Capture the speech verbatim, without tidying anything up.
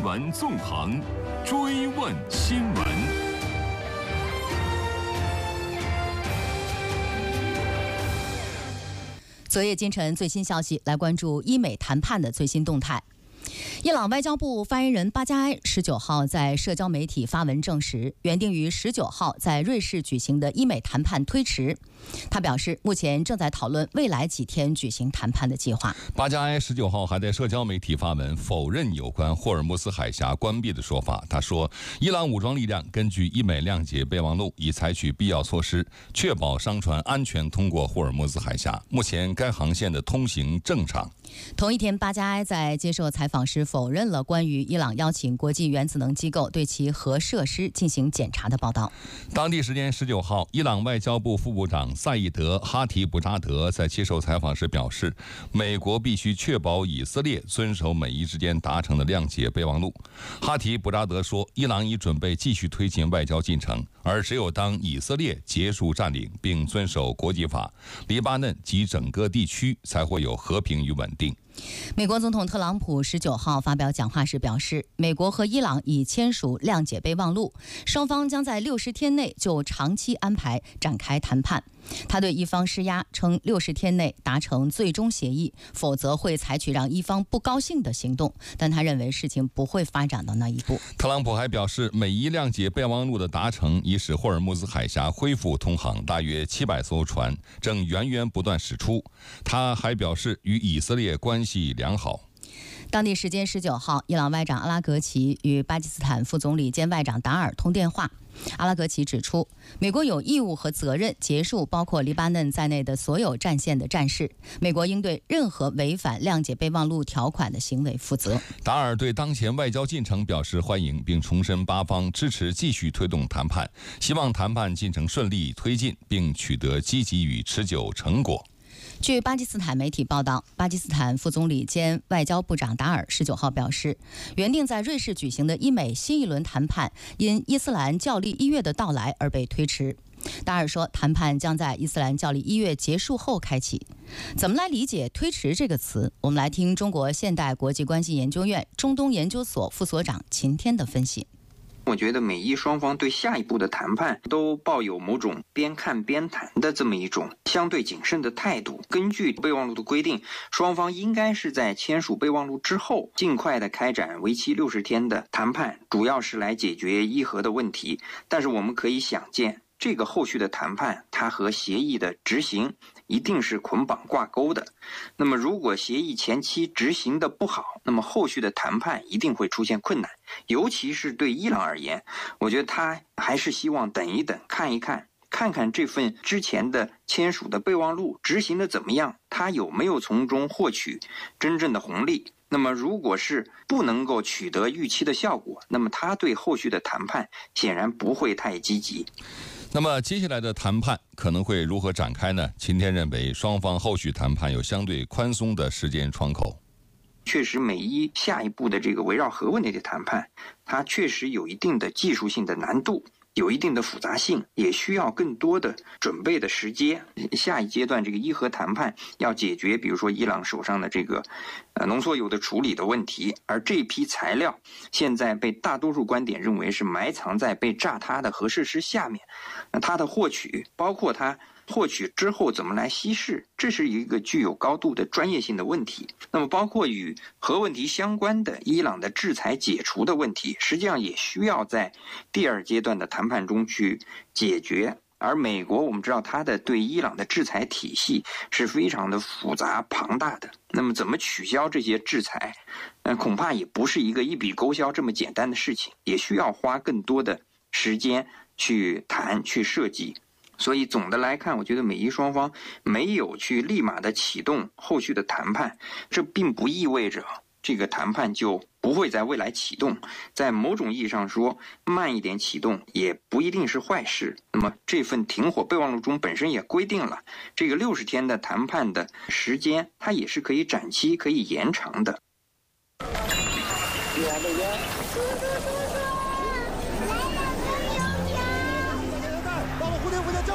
闻纵横，追问新闻。 昨夜今晨最新消息，来关注伊美谈判的最新动态。伊朗外交部发言人巴加埃十九号在社交媒体发文证实，原定于十九号在瑞士举行的伊美谈判推迟。他表示，目前正在讨论未来几天举行谈判的计划。 巴加埃十九号还在社交媒体发文否认有关霍尔木兹海峡关闭的说法。他说，伊朗武装力量根据伊美谅解备忘录，已采取必要措施，确保商船安全通过霍尔木兹海峡。目前该航线的通行正常。 同一天，巴加埃在接受采访时否认了关于伊朗邀请国际原子能机构对其核设施进行检查的报道。 当地时间十九号，伊朗外交部副部长赛义德·哈提布扎德在接受采访时表示，美国必须确保以色列遵守美伊之间达成的谅解备忘录。哈提布扎德说，伊朗已准备继续推进外交进程，而只有当以色列结束占领并遵守国际法，黎巴嫩及整个地区才会有和平与稳定。 美国总统特朗普十九号发表讲话时表示，美国和伊朗已签署谅解备忘录，双方将在六十天内就长期安排展开谈判。他对伊方施压，称六十天内达成最终协议，否则会采取让伊方不高兴的行动。但他认为事情不会发展到那一步。 特朗普还表示，美伊谅解备忘录的达成已使霍尔木兹海峡恢复通航，大约七百艘船正源源不断驶出。他还表示，与以色列关系良好。 当地时间十九号，伊朗外长阿拉格齐与巴基斯坦副总理兼外长达尔通电话。阿拉格齐指出，美国有义务和责任结束包括黎巴嫩在内的所有战线的战事，美国应对任何违反谅解备忘录条款的行为负责。 达尔对当前外交进程表示欢迎，并重申巴方支持继续推动谈判，希望谈判进程顺利推进，并取得积极与持久成果。 据巴基斯坦媒体报道，巴基斯坦副总理兼外交部长达尔十九号表示，原定在瑞士举行的伊美新一轮谈判因伊斯兰教历一月的到来而被推迟。达尔说，谈判将在伊斯兰教历一月结束后开启。怎么来理解推迟这个词？我们来听中国现代国际关系研究院中东研究所副所长秦天的分析。 我觉得美伊双方对下一步的谈判都抱有某种边看边谈的这么一种相对谨慎的态度。根据备忘录的规定，双方应该是在签署备忘录之后尽快的开展为期六十天的谈判，主要是来解决伊核的问题。但是我们可以想见，这个后续的谈判它和协议的执行一定是捆绑挂钩的。那么如果协议前期执行的不好，那么后续的谈判一定会出现困难。尤其是对伊朗而言，我觉得他还是希望等一等，看一看看看这份之前的签署的备忘录执行的怎么样，他有没有从中获取真正的红利。那么如果是不能够取得预期的效果，那么他对后续的谈判显然不会太积极。 那么接下来的谈判可能会如何展开呢？秦天认为，双方后续谈判有相对宽松的时间窗口。 确实，美伊下一步的这个围绕核问题的谈判，它确实有一定的技术性的难度，有一定的复杂性，也需要更多的准备的时间。下一阶段这个伊核谈判要解决，比如说伊朗手上的这个呃浓缩铀的处理的问题，而这批材料现在被大多数观点认为是埋藏在被炸塌的核设施下面，那它的获取，包括它获取之后怎么来稀释，这是一个具有高度的专业性的问题。那么包括与核问题相关的伊朗的制裁解除的问题，实际上也需要在第二阶段的谈判中去解决。而美国我们知道它的对伊朗的制裁体系是非常的复杂庞大的，那么怎么取消这些制裁，呃，恐怕也不是一个一笔勾销这么简单的事情，也需要花更多的时间去谈去设计。所以总的来看，我觉得美伊双方没有去立马的启动后续的谈判，这并不意味着这个谈判就不会在未来启动。在某种意义上说，慢一点启动也不一定是坏事。那么这份停火备忘录中本身也规定了，这个六十天的谈判的时间，它也是可以展期可以延长的。 You have